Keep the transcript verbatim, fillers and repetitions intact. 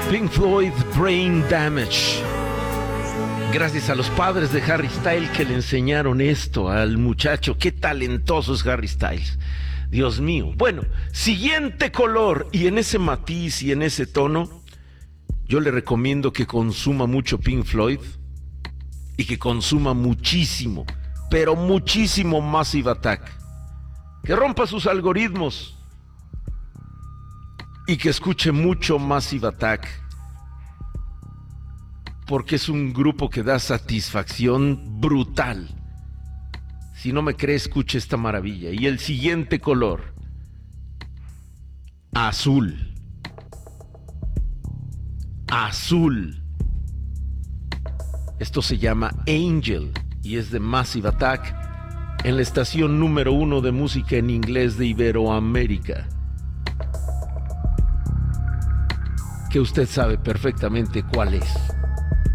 Pink Floyd, Brain Damage. Gracias a los padres de Harry Styles que le enseñaron esto al muchacho. Qué talentoso es Harry Styles. Dios mío. Bueno, siguiente color. Y en ese matiz y en ese tono, yo le recomiendo que consuma mucho Pink Floyd y que consuma muchísimo, pero muchísimo Massive Attack. Que rompa sus algoritmos y que escuche mucho Massive Attack, porque es un grupo que da satisfacción brutal. Si no me cree, escuche esta maravilla. Y el siguiente color, azul. Azul. Esto se llama Angel y es de Massive Attack en la estación número uno de música en inglés de Iberoamérica, que usted sabe perfectamente cuál es.